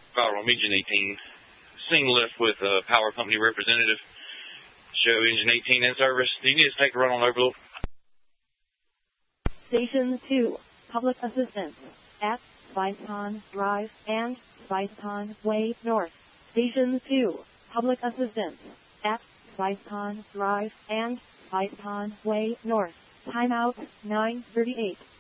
Federal Engine 18. Single lift with a power company representative. Show engine 18 in service. Do you need us to take a run on overload? Station 2, Public Assistance at Spicetown Drive and Spicetown Way North. Station 2, Public Assistance at Spicetown Drive and Spicetown Way North. Timeout 9:38.